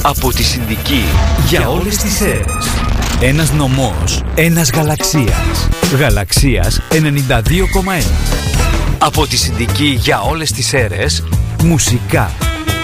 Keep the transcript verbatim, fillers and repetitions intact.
Από τη Συνδική για όλες τις αίρες. Ένας νομός, ένας γαλαξίας. Γαλαξίας ενενήντα δύο κόμμα ένα. Από τη Συνδική για όλες τις αίρες. Μουσικά